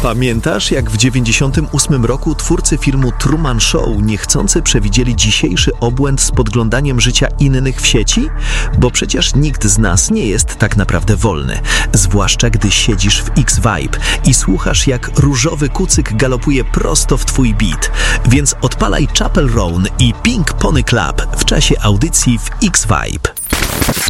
Pamiętasz, jak w 98 roku twórcy filmu Truman Show niechcący przewidzieli dzisiejszy obłęd z podglądaniem życia innych w sieci? Bo przecież nikt z nas nie jest tak naprawdę wolny. Zwłaszcza gdy siedzisz w X-Vibe i słuchasz, jak różowy kucyk galopuje prosto w twój beat. Więc odpalaj Chapel Roan i Pink Pony Club w czasie audycji w X-Vibe.